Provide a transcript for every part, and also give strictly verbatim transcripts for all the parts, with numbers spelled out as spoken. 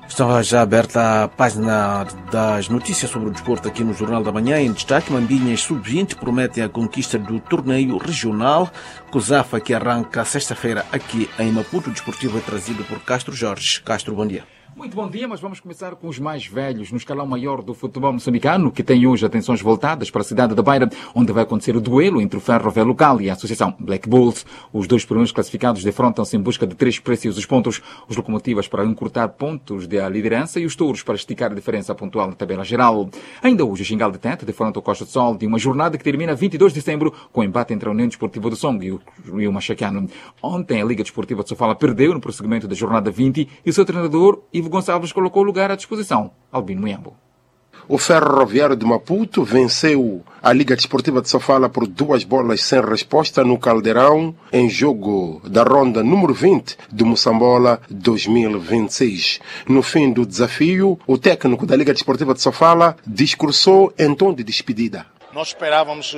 Estava já aberta a página das notícias sobre o desporto aqui no Jornal da Manhã. Em destaque, Mambinhas sub vinte prometem a conquista do torneio regional COSAFA, que arranca sexta-feira aqui em Maputo. O desportivo é trazido por Castro Jorge. Castro, bom dia. Muito bom dia, mas vamos começar com os mais velhos no escalão maior do futebol moçambicano, que tem hoje atenções voltadas para a cidade da Beira, onde vai acontecer o duelo entre o Ferroviário local e a Associação Black Bulls. Os dois primeiros classificados defrontam-se em busca de três preciosos pontos, os Locomotivas para encurtar pontos da liderança e os Touros para esticar a diferença pontual na tabela geral. Ainda hoje o Xingal de Tente defronta o Costa do Sol de uma jornada que termina vinte e dois de dezembro com o embate entre a União Desportiva do Song e o, e o Machaquiano. Ontem a Liga Desportiva de Sofala perdeu no prosseguimento da jornada vinte e o seu treinador, Ivo Gonçalves, colocou o lugar à disposição. Albino Muyambo. O Ferroviário de Maputo venceu a Liga Desportiva de Sofala por duas bolas sem resposta no Caldeirão, em jogo da ronda número vinte do Moçambola dois mil e vinte e seis. No fim do desafio, o técnico da Liga Desportiva de Sofala discursou em tom de despedida. Nós esperávamos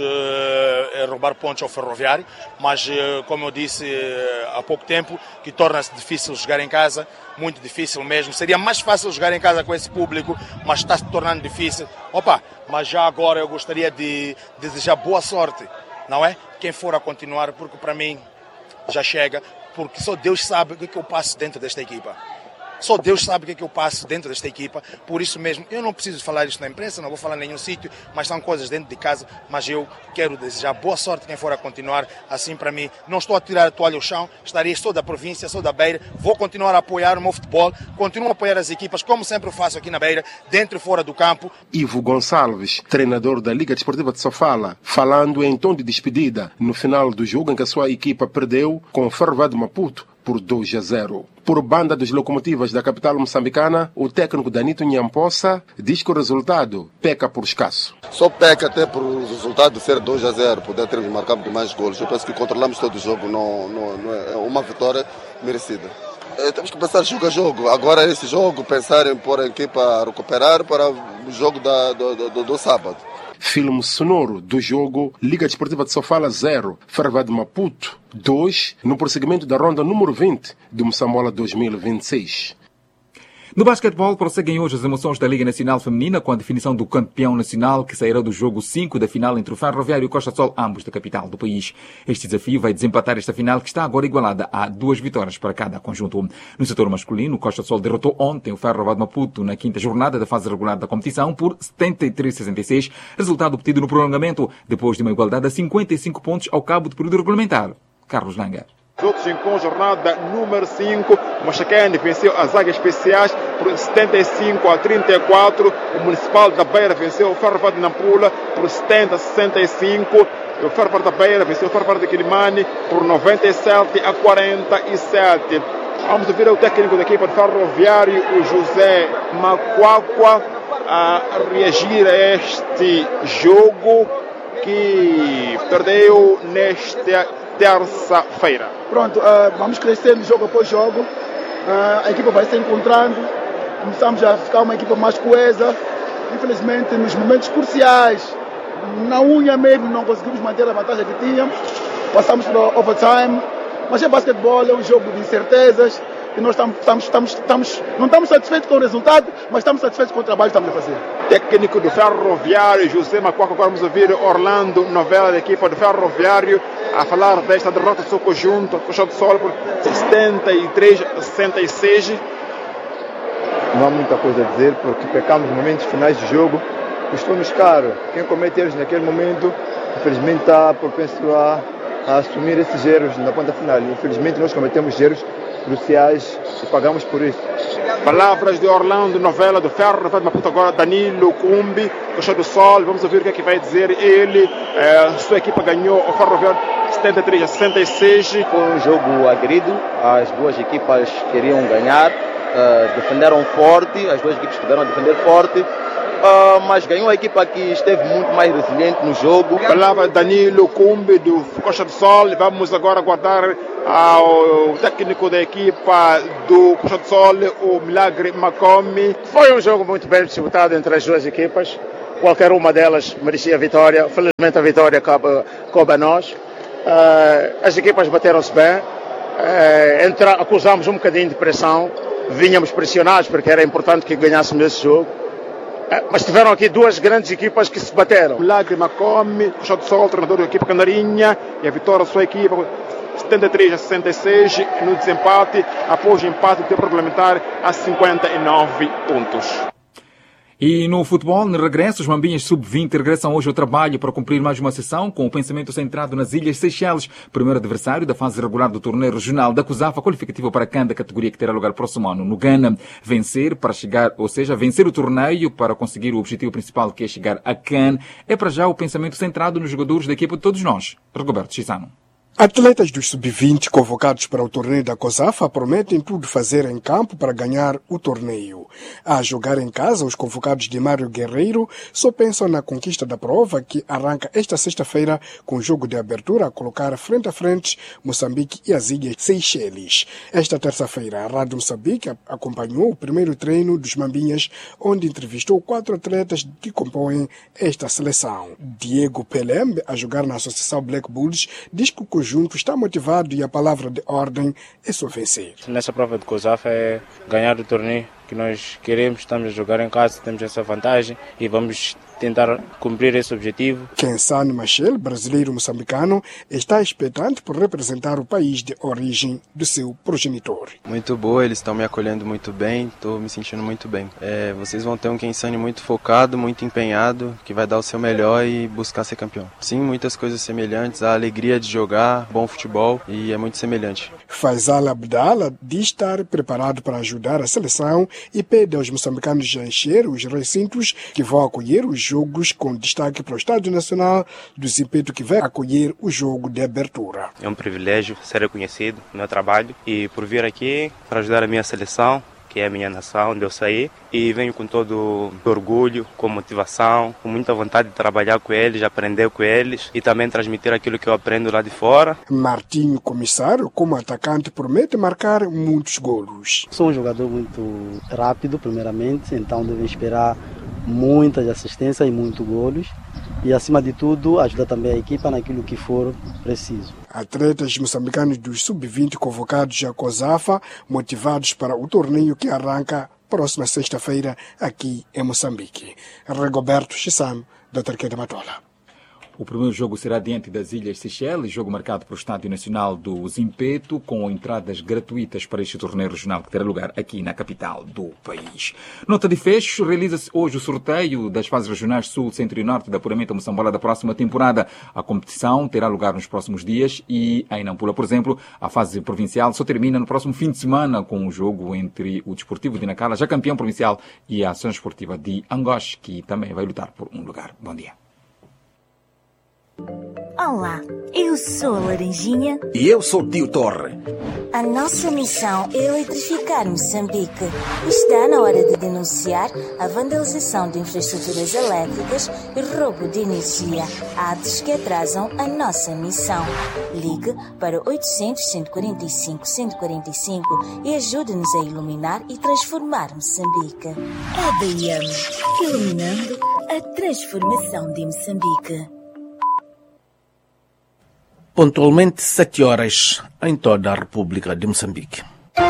uh, roubar pontos ao Ferroviário, mas, uh, como eu disse uh, há pouco tempo, que torna-se difícil jogar em casa, muito difícil mesmo. Seria mais fácil jogar em casa com esse público, mas está se tornando difícil. Opa, mas já agora eu gostaria de desejar boa sorte, não é? Quem for a continuar, porque para mim já chega, porque só Deus sabe o que, é que eu passo dentro desta equipa. Só Deus sabe o que, é que eu passo dentro desta equipa, por isso mesmo, eu não preciso falar isso na imprensa, não vou falar em nenhum sítio, mas são coisas dentro de casa, mas eu quero desejar boa sorte quem for a continuar, assim para mim, não estou a tirar a toalha ao chão, estarei, sou da província, sou da Beira, vou continuar a apoiar o meu futebol, continuo a apoiar as equipas, como sempre faço aqui na Beira, dentro e fora do campo. Ivo Gonçalves, treinador da Liga Desportiva de Sofala, falando em tom de despedida, no final do jogo em que a sua equipa perdeu com o Ferroviário de Maputo por dois a zero. Por banda dos Locomotivas da capital moçambicana, o técnico Danito Nyamposa diz que o resultado peca por escasso. Só peca até por o resultado de ser dois a zero, poder termos marcado mais golos. Eu penso que controlamos todo o jogo, não, não, não é uma vitória merecida. É, temos que pensar jogo a jogo. Agora esse jogo, pensar em pôr a equipa a recuperar para o jogo da, do, do, do sábado. Filme sonoro do jogo Liga Desportiva de Sofala zero, Ferroviário de Maputo dois, no prosseguimento da ronda número vinte do Moçambola dois mil e vinte e seis. No basquetebol, prosseguem hoje as emoções da Liga Nacional Feminina com a definição do campeão nacional que sairá do jogo cinco da final entre o Ferroviário e o Costa do Sol, ambos da capital do país. Este desafio vai desempatar esta final que está agora igualada a duas vitórias para cada conjunto. No setor masculino, o Costa do Sol derrotou ontem o Ferroviário de Maputo na quinta jornada da fase regular da competição por setenta e três a sessenta e seis, resultado obtido no prolongamento, depois de uma igualdade a cinquenta e cinco pontos ao cabo do período regulamentar. Carlos Langa. Outros com jornada número cinco, o Machaquiano venceu as Águias Especiais por setenta e cinco a trinta e quatro. O Municipal da Beira venceu o Ferroviário de Nampula por setenta a sessenta e cinco. O Ferroviário da Beira venceu o Ferroviário de Quilimane por noventa e sete a quarenta e sete. Vamos ouvir o técnico da equipa de Ferroviário, o José Macuacua, a reagir a este jogo que perdeu nesta terça-feira. Pronto, uh, vamos crescendo jogo após jogo, uh, a equipa vai se encontrando, começamos a ficar uma equipa mais coesa. Infelizmente, nos momentos cruciais, na unha mesmo, não conseguimos manter a vantagem que tínhamos, passamos para o overtime, mas é basquetebol, é um jogo de incertezas, e nós estamos, estamos, estamos, estamos, não estamos satisfeitos com o resultado, mas estamos satisfeitos com o trabalho que estamos a fazer. Técnico do Ferroviário, José Macuaco, agora vamos ouvir Orlando Novela, da equipa do Ferroviário, a falar desta derrota do seu conjunto, Costa do Sol, por setenta e três a sessenta e seis. Não há muita coisa a dizer, porque pecamos nos momentos finais de jogo, custou-nos caro. Quem comete erros naquele momento, infelizmente está propenso a, a assumir esses erros na ponta final. Infelizmente nós cometemos erros cruciais e pagamos por isso. Palavras de Orlando Novela do Ferroviário de Maputo, agora Danilo Cumbi, Costa do Sol, vamos ouvir o que é que vai dizer ele. É, sua equipa ganhou o Ferroviário setenta e três a sessenta e seis. Foi um jogo agrido, as duas equipas queriam ganhar, uh, defenderam forte, as duas equipes puderam defender forte, uh, mas ganhou a equipa que esteve muito mais resiliente no jogo. Palavra Danilo Cumbi do Costa do Sol, vamos agora aguardar ao técnico da equipa do Costa do Sol, o Milagre Macomi. Foi um jogo muito bem disputado entre as duas equipas, qualquer uma delas merecia a vitória, felizmente a vitória cabe, cabe a nós. Uh, as equipas bateram-se bem, uh, entra, acusamos um bocadinho de pressão, vínhamos pressionados porque era importante que ganhássemos esse jogo. Mas tiveram aqui duas grandes equipas que se bateram. Milagre Macome, Costa do Sol, treinador da equipa Candarinha, e a vitória da sua equipa, setenta e três a sessenta e seis, no desempate, após o empate do tempo regulamentar a cinquenta e nove pontos. E no futebol, no regresso, os Mambinhas sub vinte regressam hoje ao trabalho para cumprir mais uma sessão com o pensamento centrado nas Ilhas Seychelles, primeiro adversário da fase regular do torneio regional da COSAFA, qualificativo para a CAN da categoria que terá lugar próximo ano no Ghana. Vencer para chegar, ou seja, vencer o torneio para conseguir o objetivo principal, que é chegar à CAN, é para já o pensamento centrado nos jogadores da equipa de todos nós. Rigoberto Chissano. Atletas dos sub vinte convocados para o torneio da COSAFA prometem tudo fazer em campo para ganhar o torneio. A jogar em casa, os convocados de Mário Guerreiro só pensam na conquista da prova, que arranca esta sexta-feira com o jogo de abertura a colocar frente a frente Moçambique e as Ilhas Seychelles. Esta terça-feira, a Rádio Moçambique acompanhou o primeiro treino dos Mambinhas, onde entrevistou quatro atletas que compõem esta seleção. Diego Pelembe, a jogar na Associação Black Bulls, diz que o conjunto está motivado e a palavra de ordem é só vencer. Nessa prova de COSAFA é ganhar o torneio que nós queremos, estamos a jogar em casa, temos essa vantagem e vamos tentar cumprir esse objetivo. Kensane Machel, brasileiro moçambicano, está expectante por representar o país de origem do seu progenitor. Muito boa, eles estão me acolhendo muito bem, estou me sentindo muito bem. É, vocês vão ter um Kensane muito focado, muito empenhado, que vai dar o seu melhor e buscar ser campeão. Sim, muitas coisas semelhantes, a alegria de jogar, bom futebol e é muito semelhante. Faisal Abdala diz estar preparado para ajudar a seleção e pede aos moçambicanos a encher os recintos que vão acolher os jogos, com destaque para o Estádio Nacional do Zimpeto, que vai acolher o jogo de abertura. É um privilégio ser reconhecido no meu trabalho e por vir aqui para ajudar a minha seleção, que é a minha nação, onde eu saí, e venho com todo orgulho, com motivação, com muita vontade de trabalhar com eles, aprender com eles e também transmitir aquilo que eu aprendo lá de fora. Martinho Comissário, como atacante, promete marcar muitos golos. Sou um jogador muito rápido, primeiramente, então devem esperar muitas assistências e muitos golos. E, acima de tudo, ajudar também a equipa naquilo que for preciso. Atletas moçambicanos dos sub vinte convocados à COSAFA, motivados para o torneio que arranca próxima sexta-feira aqui em Moçambique. Rigoberto Chissano, da Tarqueta Matola. O primeiro jogo será diante das Ilhas Seychelles, jogo marcado para o Estádio Nacional do Zimpeto, com entradas gratuitas para este torneio regional que terá lugar aqui na capital do país. Nota de fecho, realiza-se hoje o sorteio das fases regionais Sul, Centro e Norte da Apuramento Moçambola da próxima temporada. A competição terá lugar nos próximos dias e, em Nampula, por exemplo, a fase provincial só termina no próximo fim de semana com um jogo entre o Desportivo de Nacala, já campeão provincial, e a Ação Esportiva de Angoche, que também vai lutar por um lugar. Bom dia. Olá, eu sou a Laranjinha. E eu sou o Tio Torre. A nossa missão é eletrificar Moçambique. Está na hora de denunciar a vandalização de infraestruturas elétricas e roubo de energia, atos que atrasam a nossa missão. Ligue para oitocentos, cento e quarenta e cinco, cento e quarenta e cinco e ajude-nos a iluminar e transformar Moçambique. A B M, iluminando a transformação de Moçambique. Pontualmente sete horas em toda a República de Moçambique.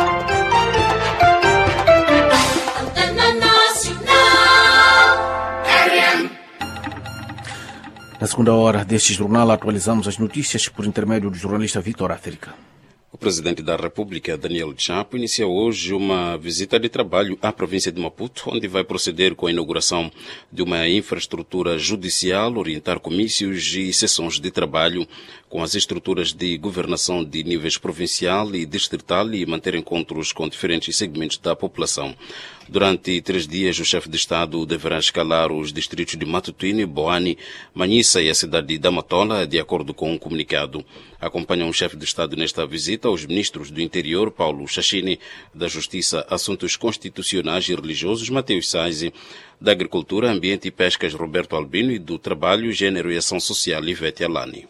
Na segunda hora deste jornal, atualizamos as notícias por intermédio do jornalista Vitor África. O presidente da República, Daniel Chapo, inicia hoje uma visita de trabalho à província de Maputo, onde vai proceder com a inauguração de uma infraestrutura judicial, orientar comícios e sessões de trabalho com as estruturas de governação de níveis provincial e distrital e manter encontros com diferentes segmentos da população. Durante três dias, o chefe de Estado deverá escalar os distritos de Matutuine, Boane, Manhissa e a cidade de Matola, de acordo com um comunicado. Acompanham o chefe de Estado nesta visita os ministros do Interior, Paulo Chachine, da Justiça, Assuntos Constitucionais e Religiosos, Mateus Saizi, da Agricultura, Ambiente e Pescas, Roberto Albino, e do Trabalho, Gênero e Ação Social, Ivete Alani.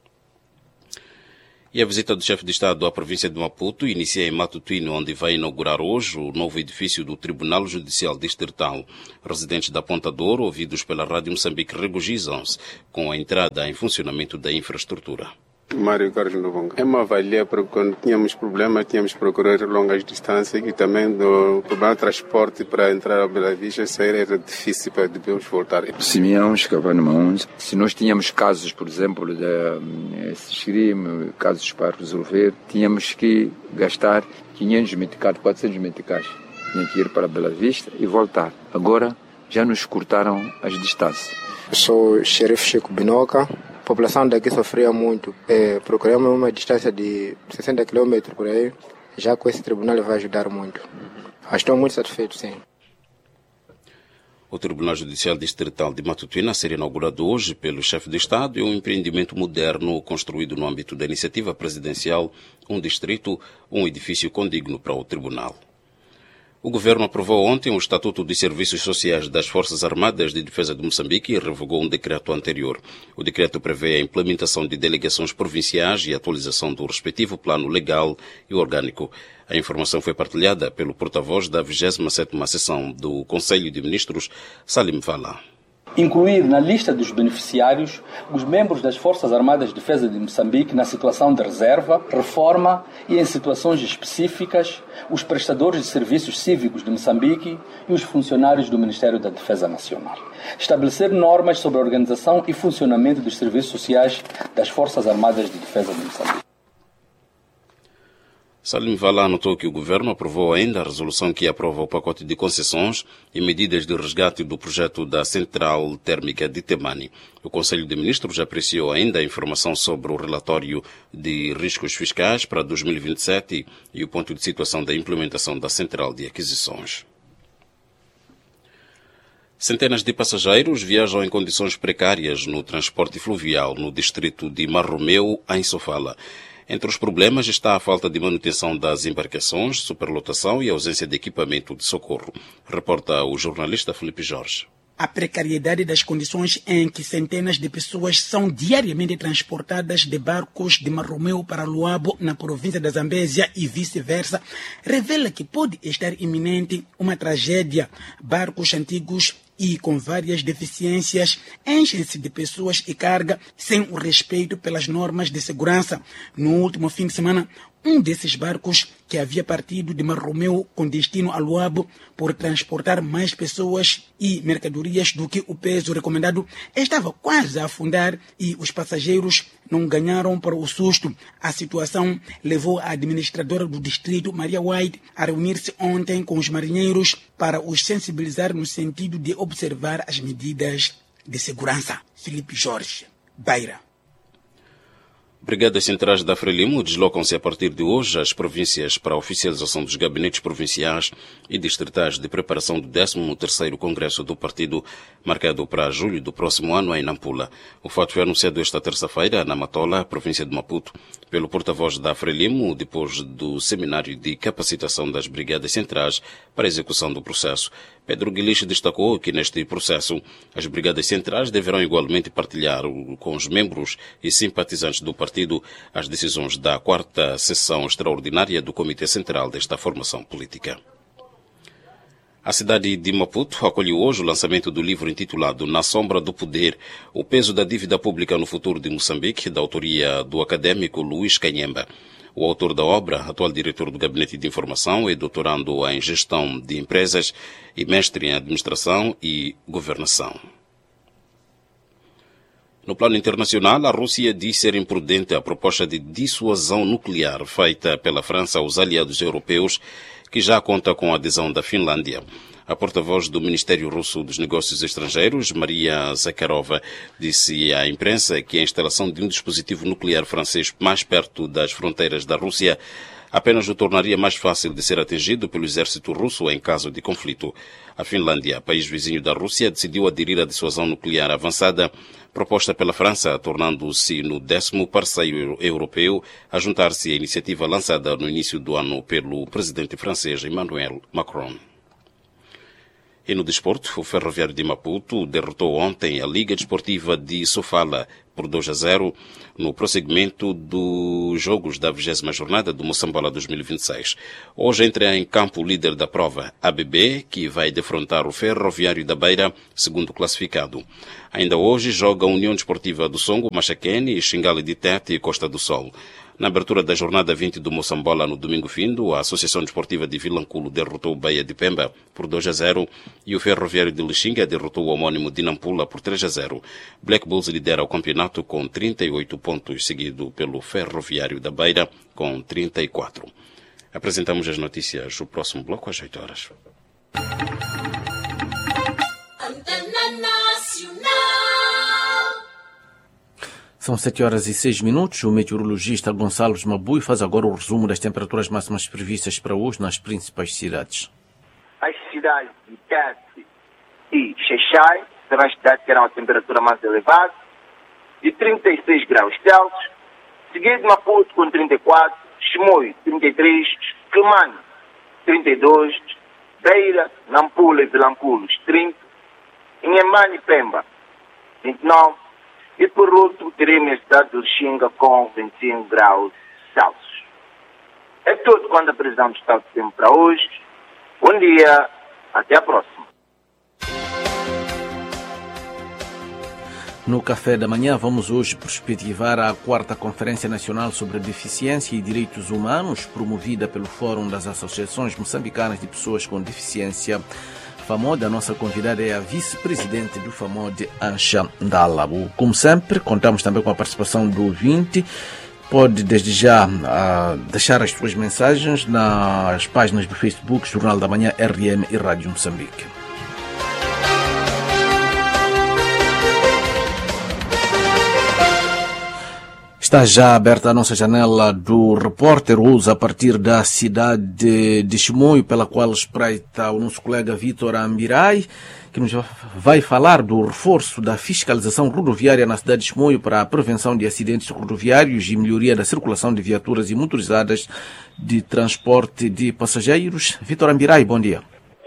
E a visita do chefe de Estado à província de Maputo inicia em Matutuine, onde vai inaugurar hoje o novo edifício do Tribunal Judicial Distrital. Residentes da Ponta Douro, ouvidos pela Rádio Moçambique, regozijam-se com a entrada em funcionamento da infraestrutura. Mário Carlos Novonga. É uma valia porque quando tínhamos problemas, tínhamos que procurar longas distâncias e também do problema de transporte para entrar a Bela Vista, sair era difícil para depois voltar. Simeão Escavano Mãos. Se nós tínhamos casos, por exemplo, de esses crimes, casos para resolver, tínhamos que gastar quinhentos meticais, quatrocentos meticais. Tinha que ir para Bela Vista e voltar. Agora já nos cortaram as distâncias. Sou o xerife Chico Binoca. A população daqui sofria muito. É, procuramos uma distância de sessenta quilômetros por aí. Já com esse tribunal vai ajudar muito. Estou muito satisfeito, sim. O Tribunal Judicial Distrital de Matutina será inaugurado hoje pelo chefe de Estado e um empreendimento moderno construído no âmbito da iniciativa presidencial Um Distrito, um edifício condigno para o Tribunal. O governo aprovou ontem o Estatuto de Serviços Sociais das Forças Armadas de Defesa de Moçambique e revogou um decreto anterior. O decreto prevê a implementação de delegações provinciais e atualização do respectivo plano legal e orgânico. A informação foi partilhada pelo porta-voz da vigésima sétima sessão do Conselho de Ministros, Salim Vala. Incluir na lista dos beneficiários os membros das Forças Armadas de Defesa de Moçambique na situação de reserva, reforma e em situações específicas, os prestadores de serviços cívicos de Moçambique e os funcionários do Ministério da Defesa Nacional. Estabelecer normas sobre a organização e funcionamento dos serviços sociais das Forças Armadas de Defesa de Moçambique. Salim Vala anotou que o governo aprovou ainda a resolução que aprova o pacote de concessões e medidas de resgate do projeto da Central Térmica de Temani. O Conselho de Ministros apreciou ainda a informação sobre o relatório de riscos fiscais para dois mil e vinte e sete e o ponto de situação da implementação da Central de Aquisições. Centenas de passageiros viajam em condições precárias no transporte fluvial no distrito de Marromeu, em Sofala. Entre os problemas está a falta de manutenção das embarcações, superlotação e ausência de equipamento de socorro. Reporta o jornalista Felipe Jorge. A precariedade das condições em que centenas de pessoas são diariamente transportadas de barcos de Marromeu para Luabo, na província da Zambésia, e vice-versa, revela que pode estar iminente uma tragédia. Barcos antigos e com várias deficiências enchem-se de pessoas e carga sem o respeito pelas normas de segurança. No último fim de semana, um desses barcos, que havia partido de Marromeu com destino a Luabo por transportar mais pessoas e mercadorias do que o peso recomendado, estava quase a afundar e os passageiros não ganharam para o susto. A situação levou a administradora do distrito, Maria White, a reunir-se ontem com os marinheiros para os sensibilizar no sentido de observar as medidas de segurança. Felipe Jorge, Beira. Brigadas Centrais da Frelimo deslocam-se a partir de hoje às províncias para a oficialização dos gabinetes provinciais e distritais de preparação do décimo terceiro Congresso do Partido, marcado para julho do próximo ano em Nampula. O fato foi anunciado esta terça-feira na Matola, província de Maputo, pelo porta-voz da Frelimo, depois do seminário de capacitação das Brigadas Centrais para a execução do processo. Pedro Guilherme destacou que neste processo as Brigadas Centrais deverão igualmente partilhar com os membros e simpatizantes do partido as decisões da quarta sessão extraordinária do Comitê Central desta formação política. A cidade de Maputo acolheu hoje o lançamento do livro intitulado Na Sombra do Poder, o peso da dívida pública no futuro de Moçambique, da autoria do académico Luís Canhemba. O autor da obra, atual diretor do Gabinete de Informação, é doutorando em Gestão de Empresas e mestre em Administração e Governação. No plano internacional, a Rússia diz ser imprudente a proposta de dissuasão nuclear feita pela França aos aliados europeus, que já conta com a adesão da Finlândia. A porta-voz do Ministério Russo dos Negócios Estrangeiros, Maria Zakharova, disse à imprensa que a instalação de um dispositivo nuclear francês mais perto das fronteiras da Rússia apenas o tornaria mais fácil de ser atingido pelo exército russo em caso de conflito. A Finlândia, país vizinho da Rússia, decidiu aderir à dissuasão nuclear avançada proposta pela França, tornando-se no décimo parceiro europeu a juntar-se à iniciativa lançada no início do ano pelo presidente francês Emmanuel Macron. E no desporto, o Ferroviário de Maputo derrotou ontem a Liga Desportiva de Sofala por dois a zero no prosseguimento dos jogos da vigésima jornada do Moçambola dois mil e vinte e seis. Hoje entra em campo o líder da prova, A B B, que vai defrontar o Ferroviário da Beira, segundo classificado. Ainda hoje joga a União Desportiva do Songo, Machaquene, Xingale de Tete e Costa do Sol. Na abertura da jornada vinte do Moçambola, no domingo findo, a Associação Desportiva de Vilanculo derrotou o Baía de Pemba por dois a zero e o Ferroviário de Lixinga derrotou o homónimo de Nampula por três a zero. Black Bulls lidera o campeonato com trinta e oito pontos, seguido pelo Ferroviário da Beira com trinta e quatro. Apresentamos as notícias no próximo bloco às oito horas. São sete horas e seis minutos. O meteorologista Gonçalo Mabui faz agora o resumo das temperaturas máximas previstas para hoje nas principais cidades. As cidades de Tete e Xaixai serão as cidades que terão a temperatura mais elevada, de trinta e seis graus Celsius, seguido Maputo com trinta e quatro, Chimoio trinta e três, Quilmane trinta e dois, Beira, Nampula e Vilanculos trinta, Inhambane e Pemba vinte e nove, e por último teremos a cidade de Lixinga com vinte e cinco graus Celsius. É tudo quando apresentamos o estado de tempo para hoje. Bom dia, até a próxima. No café da manhã vamos hoje perspectivar a quarta Conferência Nacional sobre a Deficiência e Direitos Humanos, promovida pelo Fórum das Associações Moçambicanas de Pessoas com Deficiência, FAMOD. A nossa convidada é a vice-presidente do FAMOD, Ansha Ndala. Como sempre, contamos também com a participação do ouvinte. Pode, desde já, uh, deixar as suas mensagens nas páginas do Facebook, Jornal da Manhã, R M e Rádio Moçambique. Está já aberta a nossa janela do repórter hoje a partir da cidade de Chimoio, pela qual espreita o nosso colega Vítor Ambirai, que nos vai falar do reforço da fiscalização rodoviária na cidade de Chimoio para a prevenção de acidentes rodoviários e melhoria da circulação de viaturas e motorizadas de transporte de passageiros. Vítor Ambirai, bom dia.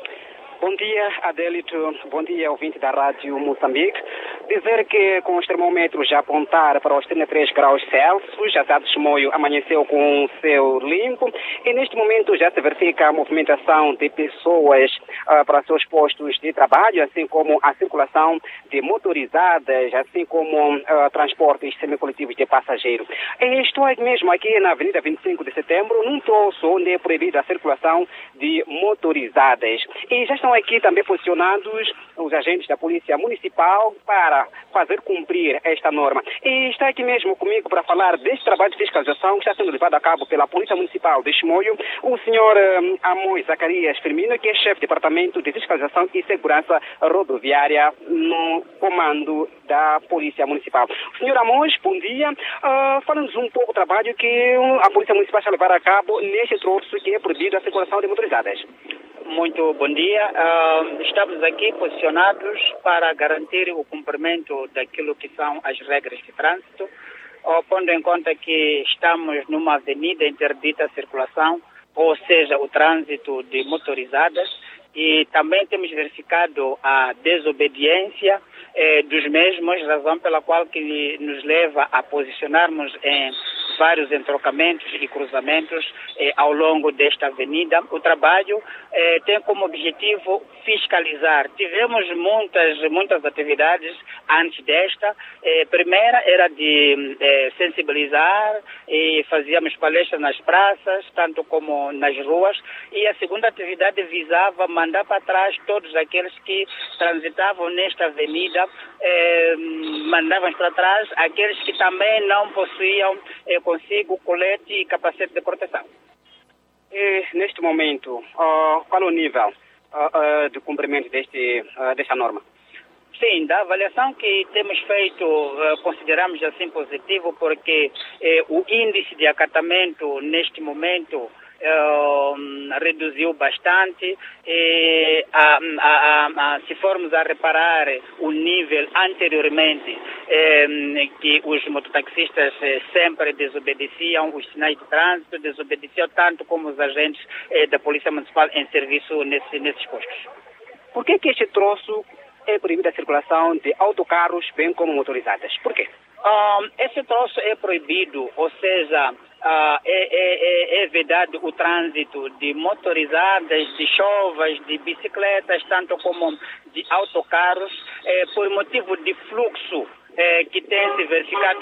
Bom dia, Adélito. Bom dia, ouvinte da Rádio Moçambique. Dizer que com os termômetros a apontar para os trinta e três graus Celsius, a cidade de Chimoio amanheceu com o céu limpo e neste momento já se verifica a movimentação de pessoas uh, para seus postos de trabalho, assim como a circulação de motorizadas, assim como uh, transportes semicoletivos de passageiros. E estou mesmo aqui na Avenida vinte e cinco de Setembro, num troço onde é proibida a circulação de motorizadas. E já estão aqui também posicionados os agentes da Polícia Municipal para fazer cumprir esta norma. E está aqui mesmo comigo para falar deste trabalho de fiscalização que está sendo levado a cabo pela Polícia Municipal de Chimoio, o senhor um, Amós Zacarias Firmino, que é chefe do Departamento de Fiscalização e Segurança Rodoviária no comando da Polícia Municipal. Senhor Amós, bom dia. Uh, Fala-nos um pouco do trabalho que a Polícia Municipal está a levar a cabo neste troço que é proibido a circulação de motorizadas. Muito bom dia. Uh, estamos aqui posicionados para garantir o cumprimento daquilo que são as regras de trânsito, uh, pondo em conta que estamos numa avenida interdita à circulação, ou seja, o trânsito de motorizadas, e também temos verificado a desobediência eh, dos mesmos, razão pela qual que nos leva a posicionarmos em vários entrocamentos e cruzamentos eh, ao longo desta avenida. O trabalho eh, tem como objetivo fiscalizar. Tivemos muitas, muitas atividades antes desta. Eh, primeira era de eh, sensibilizar e fazíamos palestras nas praças, tanto como nas ruas. E a segunda atividade visava mandar para trás todos aqueles que transitavam nesta avenida, eh, mandavam para trás aqueles que também não possuíam eh, consigo colete e capacete de proteção. E, neste momento, uh, qual é o nível uh, uh, de cumprimento deste, uh, desta norma? Sim, da avaliação que temos feito, uh, consideramos assim positivo, porque eh, o índice de acatamento neste momento Uh, reduziu bastante e a, a, a, se formos a reparar o nível anteriormente eh, que os mototaxistas eh, sempre desobedeciam os sinais de trânsito, desobedeciam tanto como os agentes eh, da Polícia Municipal em serviço nesse, nesses postos. Por que que este troço é proibido a circulação de autocarros bem como motorizadas? Por quê? Um, esse troço é proibido, ou seja, uh, é, é, é, é vedado o trânsito de motorizadas, de chovas, de bicicletas, tanto como de autocarros, é, por motivo de fluxo é, que tem se verificado